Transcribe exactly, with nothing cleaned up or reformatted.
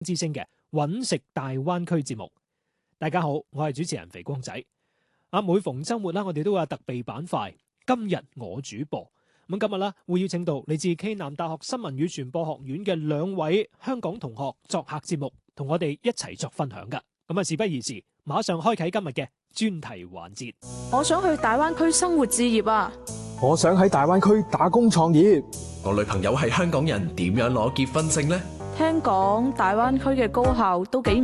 之聲嘅揾食大灣區節目。大家好，我係主持人肥光仔。啊，每逢周末啦，我哋都會有特備板塊。今日我主播，咁今日啦會邀請到嚟自暨南大學新聞與傳播學院嘅兩位香港同學作客節目，同我哋一齊作分享噶。咁啊，事不宜遲，馬上開啟今日嘅專題環節。 我想去大灣區生活置業啊！ 我想喺大灣區打工創業。 我女朋友係香港人，點樣攞結婚證呢？ 聽講大灣區嘅高校都幾